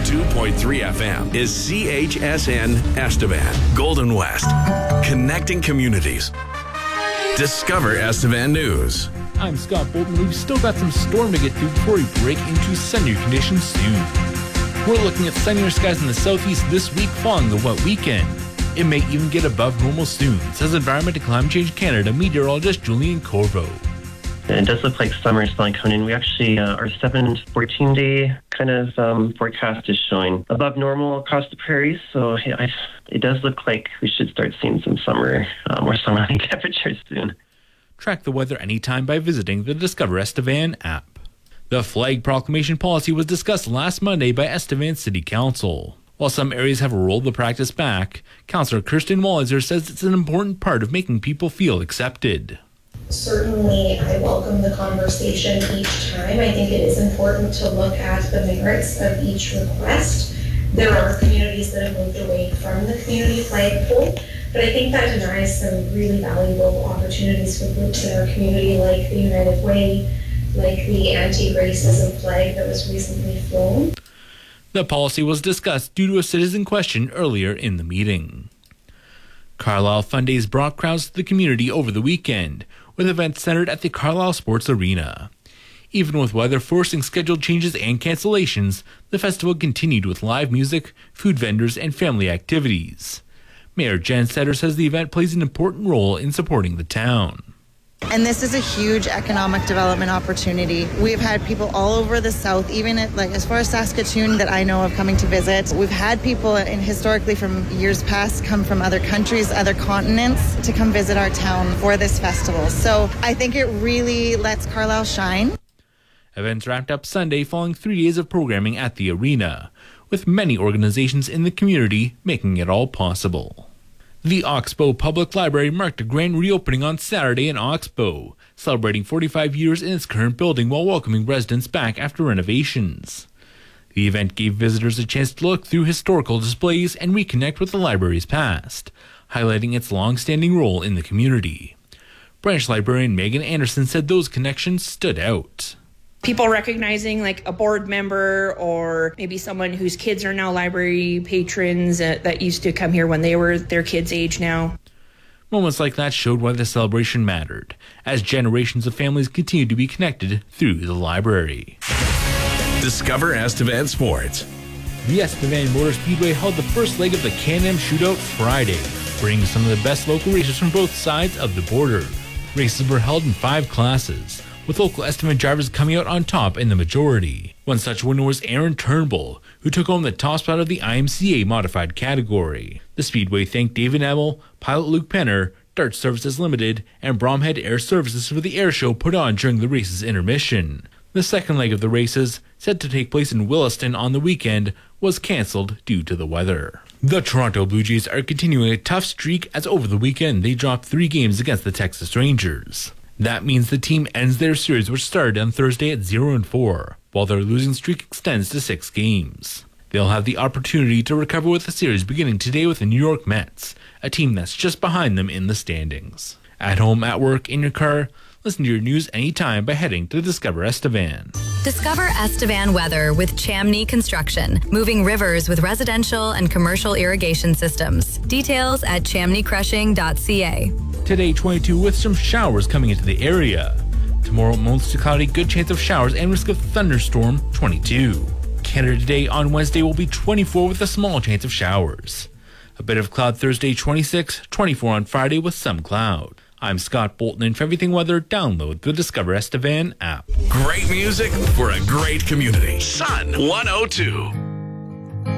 102.3 FM is CHSN Estevan, Golden West. Connecting communities. Discover Estevan News. I'm Scott Bolton. We've still got some storm to get through before we break into sunnier conditions soon. We're looking at sunnier skies in the southeast this week following the wet weekend. It may even get above normal soon, says Environment and Climate Change Canada meteorologist Julian Corvo. It does look like summer is still coming. We actually, our 7-14 day kind of forecast is showing above normal across the prairies. So it does look like we should start seeing some summer, more summer-like temperatures soon. Track the weather anytime by visiting the Discover Estevan app. The flag proclamation policy was discussed last Monday by Estevan City Council. While some areas have rolled the practice back, Councillor Kirsten Walliser says it's an important part of making people feel accepted. Certainly, I welcome the conversation each time. I think it is important to look at the merits of each request. There are communities that have moved away from the community flagpole, but I think that denies some really valuable opportunities for groups in our community, like the United Way, like the anti-racism flag that was recently flown. The policy was discussed due to a citizen question earlier in the meeting. Carlisle Fun Days brought crowds to the community over the weekend, with events centered at the Carlisle Sports Arena. Even with weather forcing scheduled changes and cancellations, the festival continued with live music, food vendors, and family activities. Mayor Jen Setter says the event plays an important role in supporting the town. And this is a huge economic development opportunity. We've had people all over the south, even as far as Saskatoon that I know of coming to visit. We've had people historically from years past come from other countries, other continents to come visit our town for this festival. So I think it really lets Carlisle shine. Events wrapped up Sunday following 3 days of programming at the arena, with many organizations in the community making it all possible. The Oxbow Public Library marked a grand reopening on Saturday in Oxbow, celebrating 45 years in its current building while welcoming residents back after renovations. The event gave visitors a chance to look through historical displays and reconnect with the library's past, highlighting its long-standing role in the community. Branch librarian Megan Anderson said those connections stood out. People recognizing like a board member or maybe someone whose kids are now library patrons that used to come here when they were their kids' age now. Moments like that showed why the celebration mattered, as generations of families continue to be connected through the library. Discover Estevan Sports. The Estevan Motor Speedway held the first leg of the Can-Am Shootout Friday, bringing some of the best local racers from both sides of the border. Races were held in 5 classes, with local Estevan drivers coming out on top in the majority. One such winner was Aaron Turnbull, who took home the top spot of the IMCA modified category. The Speedway thanked David Emel, pilot Luke Penner, Dart Services Limited, and Bromhead Air Services for the air show put on during the race's intermission. The second leg of the races, set to take place in Williston on the weekend, was cancelled due to the weather. The Toronto Blue Jays are continuing a tough streak as over the weekend they dropped 3 games against the Texas Rangers. That means the team ends their series, which started on Thursday at 0-4, while their losing streak extends to 6 games. They'll have the opportunity to recover with the series beginning today with the New York Mets, a team that's just behind them in the standings. At home, at work, in your car, listen to your news anytime by heading to Discover Estevan. Discover Estevan weather with Chamney Construction, moving rivers with residential and commercial irrigation systems. Details at chamneycrushing.ca. Today, 22 with some showers coming into the area. Tomorrow, mostly cloudy, good chance of showers and risk of thunderstorm, 22. Canada today on Wednesday will be 24 with a small chance of showers. A bit of cloud Thursday, 26, 24 on Friday with some cloud. I'm Scott Bolton, and for everything weather, download the Discover Estevan app. Great music for a great community. Sun 102.